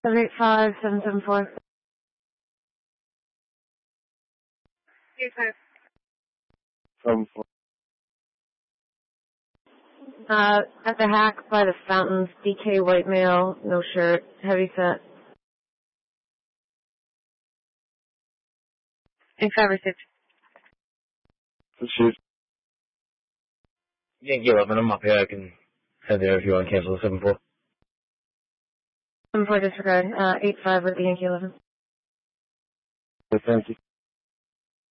785-774. 85. 7-4. At the Hack by the fountains, DK white male, no shirt, heavy set. 85 or 6. Shoot. Yankee 11, I'm up here. I can head there if you want to cancel the 7-4. 7-4 disregard, 8-5 with the Yankee 11. Thank you.